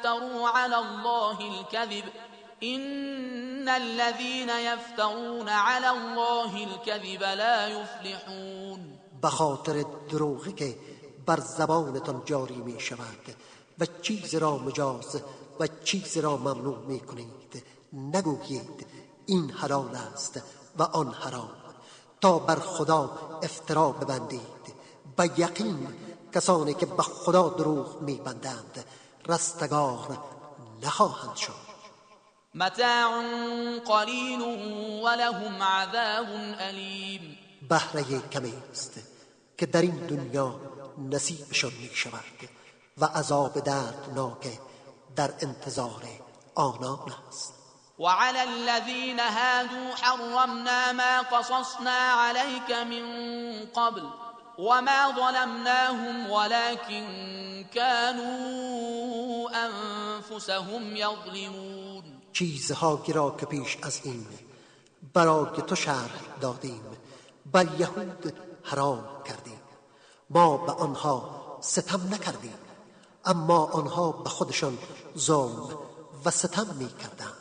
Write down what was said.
تفتروا على الله الكذب إن الذين يفترون على الله الكذب لا يفلحون. به خاطر دروغی که بر زبانتان جاری می شود و چیز را مجاز و چیز را ممنوع می کنید، نگویید این حلال است و آن حرام تا بر خدا افترا ببندید. به یقین کسانی که به خدا دروغ می بندند رستگار نخواهند شد. متاع قلیل ولهم عذاب علیم. بهره کمی است که در این دنیا نصیبشان می شود و عذاب دردناک در انتظار آنان است. وعلى الذين هادوا حرمنا ما قصصنا عليك من قبل وما ظلمناهم ولكن كانوا أنفسهم يظلمون. چیزهایی را که پیش از این برای تو شرح دادیم بر یهود حرام کردیم، ما به آنها ستم نکردیم، اما آنها به خودشان ظلم و ستم می کردند.